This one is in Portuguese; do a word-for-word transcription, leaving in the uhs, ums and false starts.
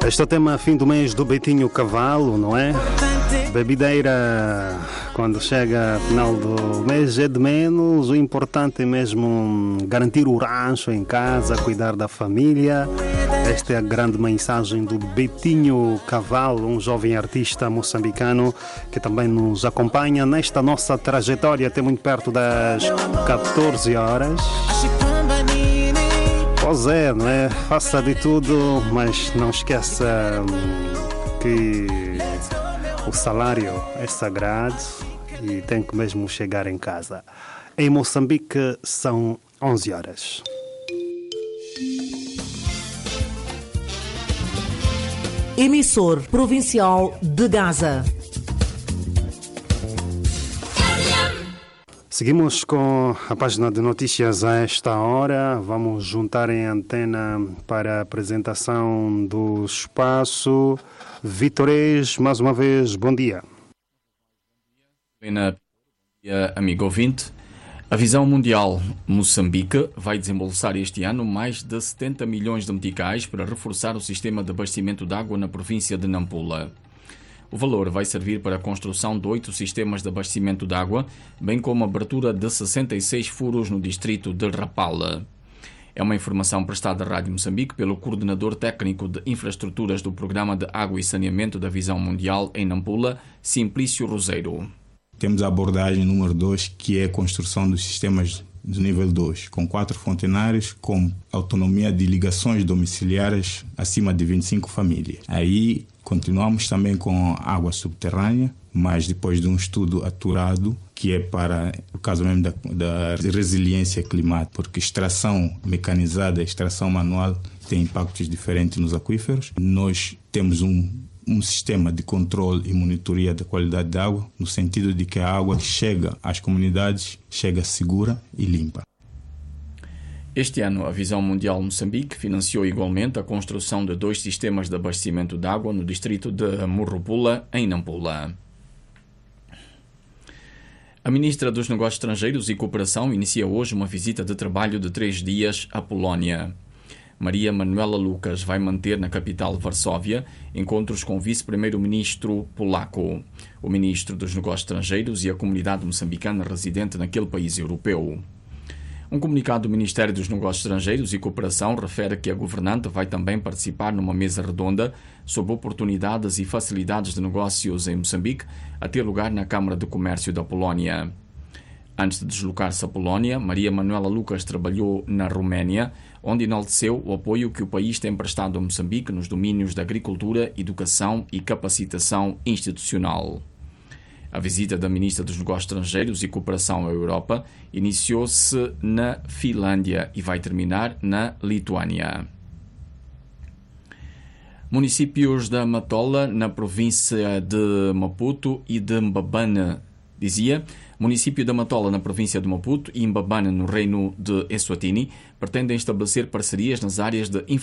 Este é o tema fim do mês do Betinho Cavalo, não é? Bebideira, quando chega final do mês, é de menos. O importante é mesmo garantir o rancho em casa, cuidar da família. Esta é a grande mensagem do Betinho Cavalo, um jovem artista moçambicano que também nos acompanha nesta nossa trajetória até muito perto das catorze horas. Pois é, não é? Faça de tudo, mas não esqueça que o salário é sagrado e tem que mesmo chegar em casa. Em Moçambique são onze horas. Emissor provincial de Gaza. Seguimos com a página de notícias a esta hora. Vamos juntar em antena para a apresentação do espaço. Vitorês, mais uma vez, bom dia. Bom dia, amigo ouvinte. A Visão Mundial Moçambique vai desembolsar este ano mais de setenta milhões de meticais para reforçar o sistema de abastecimento de água na província de Nampula. O valor vai servir para a construção de oito sistemas de abastecimento de água, bem como a abertura de sessenta e seis furos no distrito de Rapala. É uma informação prestada à Rádio Moçambique pelo coordenador técnico de infraestruturas do Programa de Água e Saneamento da Visão Mundial em Nampula, Simplício Roseiro. Temos a abordagem número dois, que é a construção dos sistemas do nível dois, com quatro fontenários, com autonomia de ligações domiciliares acima de vinte e cinco famílias. Aí continuamos também com água subterrânea, mas depois de um estudo aturado, que é para o caso mesmo da, da resiliência climática, porque extração mecanizada e extração manual tem impactos diferentes nos aquíferos. Nós temos um um sistema de controle e monitoria da qualidade da água, no sentido de que a água que chega às comunidades chega segura e limpa. Este ano, a Visão Mundial Moçambique financiou igualmente a construção de dois sistemas de abastecimento de água no distrito de Morropula, em Nampula. A Ministra dos Negócios Estrangeiros e Cooperação inicia hoje uma visita de trabalho de três dias à Polónia. Maria Manuela Lucas vai manter na capital Varsóvia encontros com o vice-primeiro-ministro polaco, o ministro dos Negócios Estrangeiros e a comunidade moçambicana residente naquele país europeu. Um comunicado do Ministério dos Negócios Estrangeiros e Cooperação refere que a governante vai também participar numa mesa redonda sobre oportunidades e facilidades de negócios em Moçambique, a ter lugar na Câmara de Comércio da Polónia. Antes de deslocar-se à Polónia, Maria Manuela Lucas trabalhou na Roménia, onde enalteceu o apoio que o país tem prestado a Moçambique nos domínios da agricultura, educação e capacitação institucional. A visita da Ministra dos Negócios Estrangeiros e Cooperação à Europa iniciou-se na Finlândia e vai terminar na Lituânia. Municípios da Matola, na província de Maputo, e de Mbabane, dizia, município da Matola, na província de Maputo, e Mbabane, no reino de Eswatini, pretendem estabelecer parcerias nas áreas de infraestrutura